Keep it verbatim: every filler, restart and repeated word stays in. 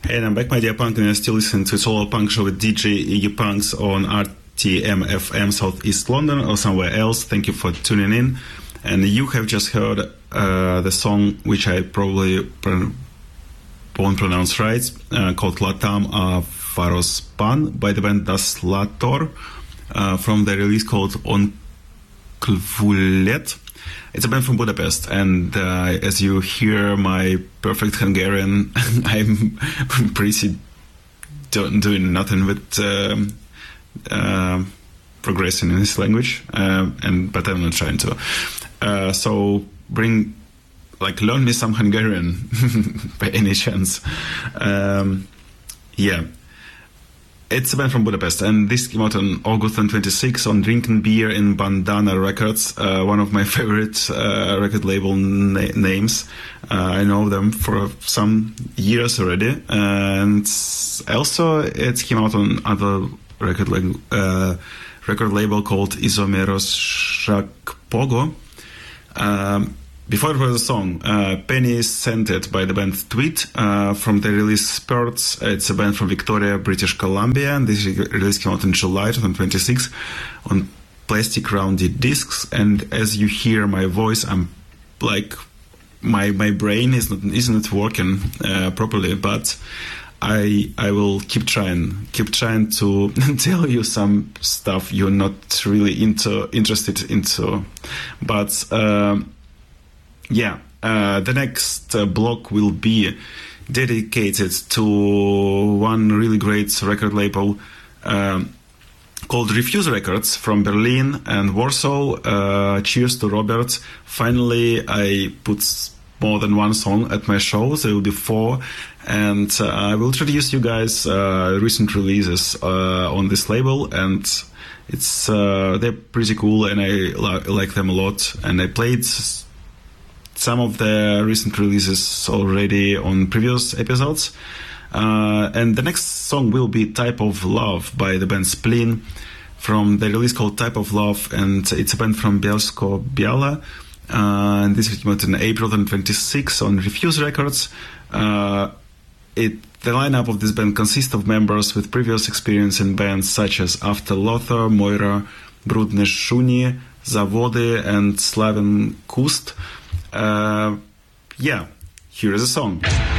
And I'm back, my dear punk, and you're still listening to It's All Punk Show with D J Iggy Punks on R T M F M Southeast London or somewhere else. Thank you for tuning in. And you have just heard uh, the song, which I probably pr- won't pronounce right, uh, called Latam a Faros Pan by the band Das Lator, uh, from the release called On Kvullet. It's a band from Budapest, and uh, as you hear my perfect Hungarian, I'm pretty do- doing nothing with um, uh, progressing in this language, uh, and but I'm not trying to. Uh, so bring, like, learn me some Hungarian by any chance. Um, yeah. It's a band from Budapest, and this came out on August twenty-sixth on Drinking Beer in Bandana Records, uh, one of my favorite uh, record label na- names. Uh, I know them for some years already, and also it came out on other record, like, uh, record label called Izomeros Shakpogo. Um, Before it was a song, uh, Penny Sent It by the band Tweet, uh, from the release Spurts. It's a band from Victoria, British Columbia, and this release came out in July twenty twenty-six on plastic rounded discs. And as you hear my voice, I'm like, my my brain is not isn't working uh, properly, but I I will keep trying, keep trying to tell you some stuff you're not really into interested into, but. Um, Yeah, uh, the next uh, block will be dedicated to one really great record label um, called Refuse Records from Berlin and Warsaw. Uh, cheers to Robert. Finally, I put more than one song at my show. There will be four. And uh, I will introduce you guys uh, recent releases uh, on this label. And it's uh, they're pretty cool, and I li- like them a lot. And I played some of the recent releases already on previous episodes. Uh, and the next song will be Type of Love by the band Spleen from the release called Type of Love, and it's a band from Bielsko-Biala. Uh, and this came out in April twenty-sixth on Refuse Records. Uh, it, the lineup of this band consists of members with previous experience in bands such as After Lothar, Moira, Brudne Shuni, Zavody, and Slaven Kust. Uh, yeah, here is a song.